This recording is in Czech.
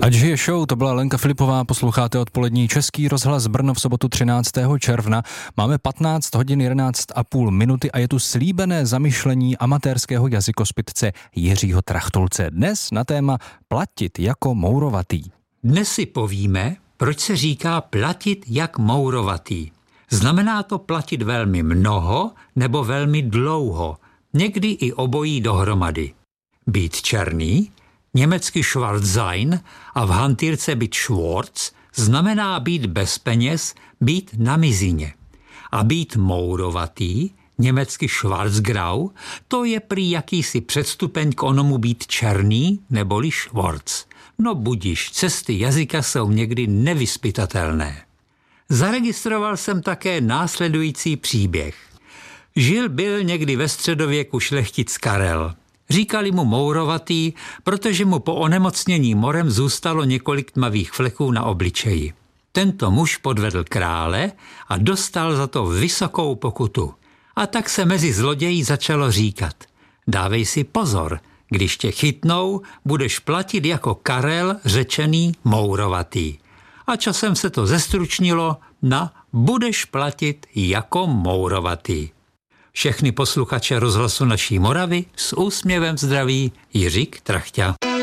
Ať žije show, to byla Lenka Filipová, posloucháte odpolední Český rozhlas Brno v sobotu 13. června. Máme 15 hodin 11,5 minuty a je tu slíbené zamyšlení amatérského jazykospitce Jiřího Trachtulce. Dnes na téma platit jako mourovatý. Dnes si povíme, proč se říká platit jak mourovatý. Znamená to platit velmi mnoho nebo velmi dlouho, někdy i obojí dohromady. Být černý, německy schwarz sein a v hantýrce být schwarz, znamená být bez peněz, být na mizině. A být mourovatý, německy schwarzgrau, to je prý jakýsi předstupeň k onomu být černý neboli schwarz. No budiš, cesty jazyka jsou někdy nevyzpytatelné. Zaregistroval jsem také následující příběh. Byl někdy ve středověku šlechtic Karel. Říkali mu mourovatý, protože mu po onemocnění morem zůstalo několik tmavých fleků na obličeji. Tento muž podvedl krále a dostal za to vysokou pokutu. A tak se mezi zloději začalo říkat: dávej si pozor, když tě chytnou, budeš platit jako Karel, řečený mourovatý. A časem se to zestručnilo na budeš platit jako mourovatý. Všechny posluchače rozhlasu naší Moravy s úsměvem zdraví Jiřík Trachťa.